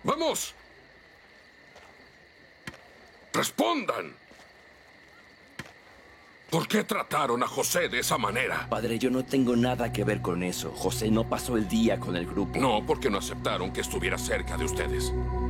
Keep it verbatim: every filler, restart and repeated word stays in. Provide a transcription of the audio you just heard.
¡Vamos! ¡Respondan! ¿Por qué trataron a José de esa manera? Padre, yo no tengo nada que ver con eso. José no pasó el día con el grupo. No, porque no aceptaron que estuviera cerca de ustedes.